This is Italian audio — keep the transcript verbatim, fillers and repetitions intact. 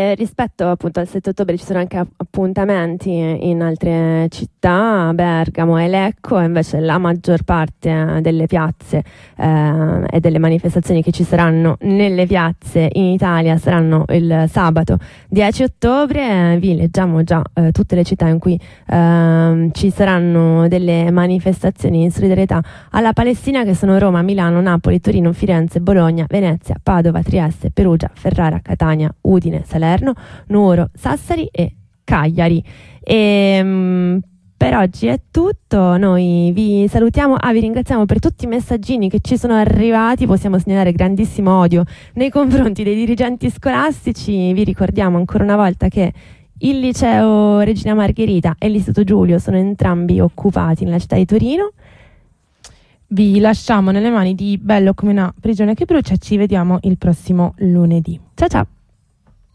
E rispetto appunto al sette ottobre ci sono anche appuntamenti in altre città, Bergamo e Lecco, invece la maggior parte delle piazze eh, e delle manifestazioni che ci saranno nelle piazze in Italia saranno il sabato dieci ottobre. Vi leggiamo già eh, tutte le città in cui eh, ci saranno delle manifestazioni in solidarietà alla Palestina, che sono Roma, Milano, Napoli, Torino, Firenze, Bologna, Venezia, Padova, Trieste, Perugia, Ferrara, Catania, Udine, Salerno, Nuoro, Sassari e Cagliari. E, um, per oggi è tutto, noi vi salutiamo, ah, vi ringraziamo per tutti i messaggini che ci sono arrivati. Possiamo segnalare grandissimo odio nei confronti dei dirigenti scolastici. Vi ricordiamo ancora una volta che il liceo Regina Margherita e l'Istituto Giulio sono entrambi occupati nella città di Torino. Vi lasciamo nelle mani di Bello come una prigione che brucia, ci vediamo il prossimo lunedì. Ciao ciao!